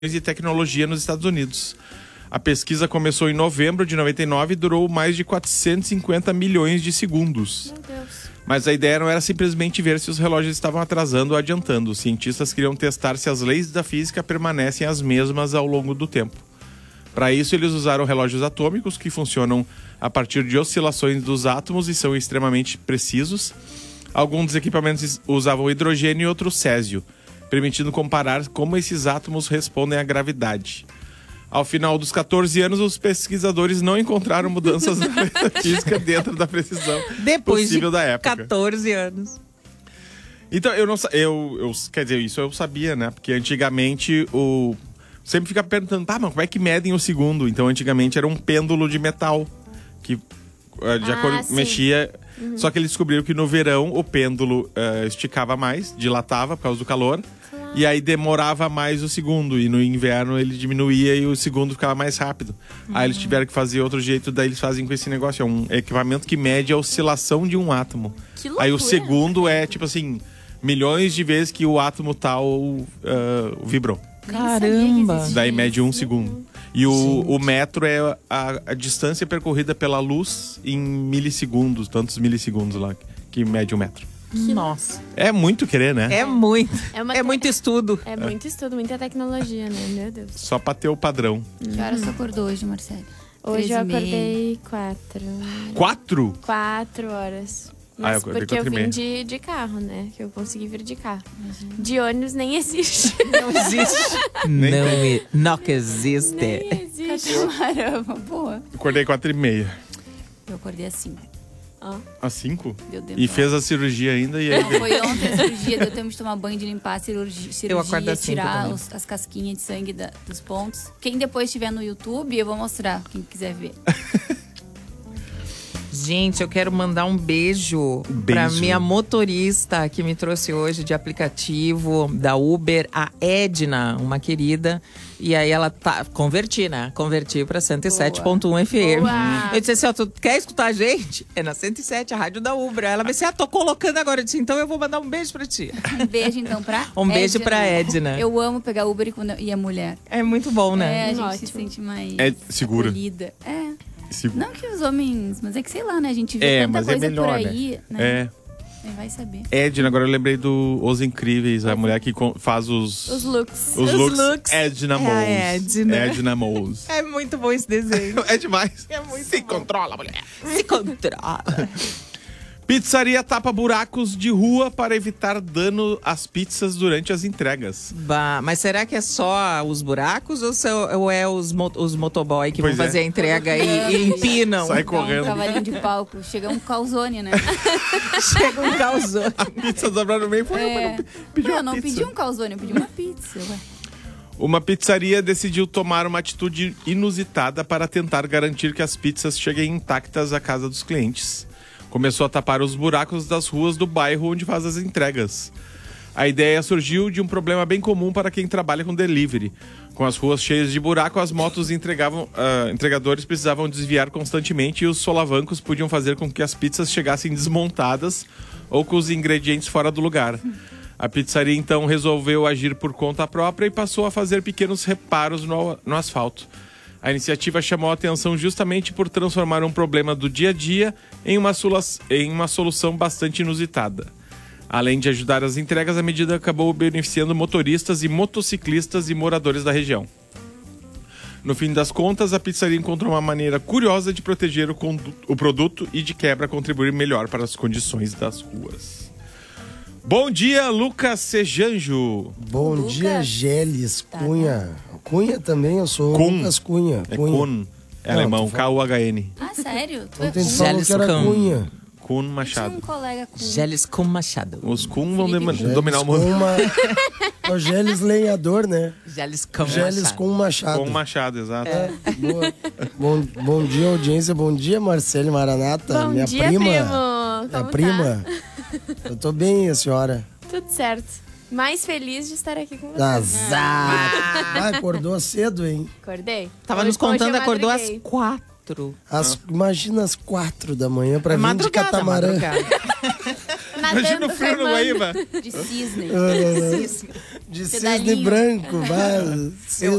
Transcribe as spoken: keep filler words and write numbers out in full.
de tecnologia nos Estados Unidos. A pesquisa começou em novembro de noventa e nove e durou mais de quatrocentos e cinquenta milhões de segundos. Meu Deus. Mas a ideia não era simplesmente ver se os relógios estavam atrasando ou adiantando. Os cientistas queriam testar se as leis da física permanecem as mesmas ao longo do tempo. Para isso, eles usaram relógios atômicos que funcionam a partir de oscilações dos átomos e são extremamente precisos. Alguns dos equipamentos usavam hidrogênio e outros césio, permitindo comparar como esses átomos respondem à gravidade. Ao final dos quatorze anos, os pesquisadores não encontraram mudanças na lei da física dentro da precisão Depois possível de da época. quatorze anos. Então, eu não eu, eu Quer dizer, isso eu sabia, né? Porque antigamente o... Sempre fica perguntando, tá, mas como é que medem o segundo? Então, antigamente era um pêndulo de metal que de Ah, acordo sim. mexia. Uhum. Só que eles descobriram que no verão o pêndulo uh, esticava mais, dilatava por causa do calor. Claro. E aí demorava mais o segundo. E no inverno ele diminuía e o segundo ficava mais rápido. Uhum. Aí eles tiveram que fazer outro jeito, daí eles fazem com esse negócio. É um equipamento que mede a oscilação de um átomo. Que loucura. Aí o segundo é tipo assim, milhões de vezes que o átomo tal uh, vibrou. Caramba! Daí mede um segundo. E o, o metro é a, a distância percorrida pela luz em milissegundos, tantos milissegundos lá, que mede um metro. Nossa. É muito querer, né? É muito. É, uma É te- muito estudo. É muito estudo, muita tecnologia, né? Meu Deus. Só pra ter o padrão. Que horas você acordou hoje, Marcelo? Hoje eu Três e meia. acordei quatro. Quatro? Quatro horas. Ah, eu Mas acordei porque eu quatro e vim meia. de, de carro, né? Que eu consegui vir de carro. De ônibus nem existe. Não existe. Nem não, tem. e- não que existe. nem existe. Caramba, boa. Acordei quatro e meia. Eu acordei assim. Ó. Às cinco? Deu tempo. E fez a cirurgia ainda e aí... Não, foi ontem a cirurgia, deu tempo de tomar banho, de limpar a cirurgia, cirurgia acordo às cinco tirar também. os- as casquinhas de sangue da- dos pontos. Quem depois estiver no YouTube, eu vou mostrar, quem quiser ver. Gente, eu quero mandar um beijo, Beijo. pra minha motorista que me trouxe hoje de aplicativo da Uber, a Edna, uma querida. E aí ela tá... Converti, né? Converti pra cento e sete ponto um F M. Boa. Eu disse assim, ó, tu quer escutar a gente? É na cento e sete, a rádio da Uber. Ela disse, ah, tô colocando agora. Eu disse, então eu vou mandar um beijo pra ti. Um beijo, então, pra Um beijo Edna. pra Edna. Eu amo pegar Uber e, quando, e a mulher. É muito bom, É, né? a gente Ótimo. se sente mais É segura. acolhida. É. Seguro. Não que os homens... Mas é que, sei lá, né? A gente vê É, tanta mas é coisa melhor, por aí, né? né? É. É. Vai saber. Edna, agora eu lembrei do Os Incríveis, a mulher que con- faz os... Os looks. Os Os looks. looks. Edna É a Moles. Edna. Edna Moles. É muito bom esse desenho. É demais. É muito Se bom. controla, mulher. Se controla. Pizzaria tapa buracos de rua para evitar dano às pizzas durante as entregas. Bah, mas será que é só os buracos ou, são- ou é os, mo- os motoboy que Pois vão é. fazer a entrega e, e empinam? Sai Dá um correndo. cavalinho de palco. Chega um calzone, né? Chega um calzone. A pizza dobrada no meio foi É. pediu Não, uma eu não pizza. pedi um calzone, eu pedi uma pizza. Ué. Uma pizzaria decidiu tomar uma atitude inusitada para tentar garantir que as pizzas cheguem intactas à casa dos clientes. Começou a tapar os buracos das ruas do bairro onde faz as entregas. A ideia surgiu de um problema bem comum para quem trabalha com delivery. Com as ruas cheias de buraco, as motos entregavam, ah, entregadores precisavam desviar constantemente e os solavancos podiam fazer com que as pizzas chegassem desmontadas ou com os ingredientes fora do lugar. A pizzaria então resolveu agir por conta própria e passou a fazer pequenos reparos no, no asfalto. A iniciativa chamou a atenção justamente por transformar um problema do dia a dia em uma, solu- em uma solução bastante inusitada. Além de ajudar as entregas, a medida acabou beneficiando motoristas e motociclistas e moradores da região. No fim das contas, a pizzaria encontrou uma maneira curiosa de proteger o, condu- o produto e de quebra contribuir melhor para as condições das ruas. Bom dia, Lucas Sejanjo. Bom Lucas. dia, Geles Cunha. Cunha também, eu sou Kun. Lucas Cunha. É Cunha. Kun. É Não, alemão, tu K U H N. Ah, sério? Tu é Ontem tu Kun? falou Geles que era Kun. Cunha. Kun Eu tinha Machado. um colega com... Geles com Machado. Os Kun vão Felipe dema- Geles dominar o mundo. Com uma... É o Geles lenhador, né? Geles com Geles Machado. com Machado. Com Machado, exato. É, boa. Bom, bom dia, audiência. Bom dia, Marcele Maranata. Bom minha dia, prima. primo. Minha Como prima. tá? Eu tô bem, a senhora. Tudo certo. Mais feliz de estar aqui com você. Azar. Ah, acordou cedo, hein? Acordei? Tava Hoje- nos contando, hoje eu acordou às madruguei. quatro. As, imagina às quatro da manhã pra vir de Madrugada, catamarã. madrugada. Imagina o frio no Guaíba. De cisne. Ah, de cisne Pedalinho. branco. Vai,